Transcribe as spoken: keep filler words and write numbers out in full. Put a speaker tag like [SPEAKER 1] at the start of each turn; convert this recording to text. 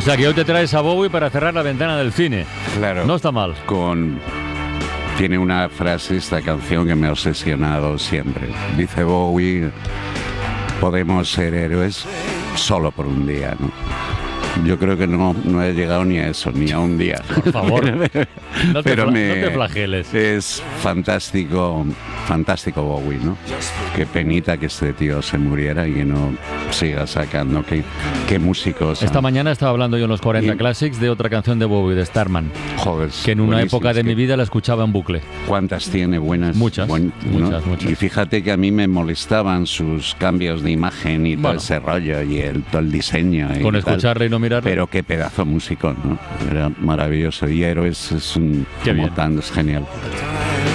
[SPEAKER 1] sea que hoy te traes a Bowie para cerrar la ventana del cine.
[SPEAKER 2] Claro.
[SPEAKER 1] No está mal.
[SPEAKER 2] Con... Tiene una frase esta canción que me ha obsesionado siempre. Dice Bowie, podemos ser héroes solo por un día, ¿no? Yo creo que no, no he llegado ni a eso, ni a un día.
[SPEAKER 1] Por favor, no te,
[SPEAKER 2] Pero
[SPEAKER 1] fla-
[SPEAKER 2] me,
[SPEAKER 1] no te flageles.
[SPEAKER 2] Es fantástico, fantástico Bowie, ¿no? Qué penita que este tío se muriera y que no siga sacando. Qué, qué músicos.
[SPEAKER 1] Esta
[SPEAKER 2] han...
[SPEAKER 1] mañana estaba hablando yo en los cuarenta
[SPEAKER 2] Y...
[SPEAKER 1] Classics de otra canción de Bowie, de Starman.
[SPEAKER 2] Joder,
[SPEAKER 1] que en una época de mi vida la escuchaba en bucle.
[SPEAKER 2] ¿Cuántas tiene buenas?
[SPEAKER 1] Muchas,
[SPEAKER 2] buen,
[SPEAKER 1] muchas,
[SPEAKER 2] ¿no?
[SPEAKER 1] muchas.
[SPEAKER 2] Y fíjate que a mí me molestaban sus cambios de imagen y
[SPEAKER 1] bueno,
[SPEAKER 2] todo ese rollo y el, todo el diseño.
[SPEAKER 1] Con
[SPEAKER 2] y
[SPEAKER 1] escucharle
[SPEAKER 2] tal.
[SPEAKER 1] y no mirarle.
[SPEAKER 2] Pero qué pedazo músico, ¿no? Era maravilloso. Y Héroes es un...
[SPEAKER 1] Qué
[SPEAKER 2] como
[SPEAKER 1] bien.
[SPEAKER 2] tan, es genial.